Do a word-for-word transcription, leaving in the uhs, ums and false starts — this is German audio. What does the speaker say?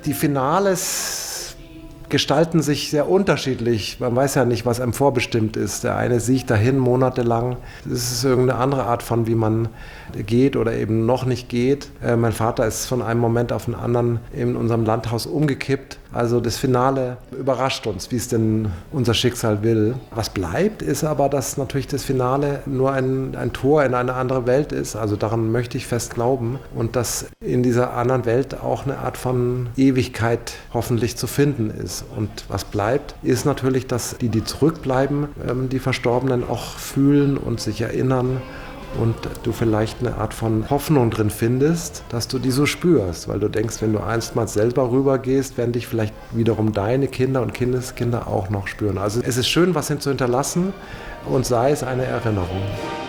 Die Finales gestalten sich sehr unterschiedlich. Man weiß ja nicht, was einem vorbestimmt ist. Der eine sieht dahin monatelang. Es ist irgendeine andere Art von, wie man geht oder eben noch nicht geht. Äh, mein Vater ist von einem Moment auf den anderen in unserem Landhaus umgekippt. Also das Finale überrascht uns, wie es denn unser Schicksal will. Was bleibt, ist aber, dass natürlich das Finale nur ein, ein Tor in eine andere Welt ist. Also daran möchte ich fest glauben. Und dass in dieser anderen Welt auch eine Art von Ewigkeit hoffentlich zu finden ist. Und was bleibt, ist natürlich, dass die, die zurückbleiben, ähm, die Verstorbenen auch fühlen und sich erinnern. Und du vielleicht eine Art von Hoffnung drin findest, dass du die so spürst. Weil du denkst, wenn du einstmals selber rübergehst, werden dich vielleicht wiederum deine Kinder und Kindeskinder auch noch spüren. Also es ist schön, was zu hinterlassen und sei es eine Erinnerung.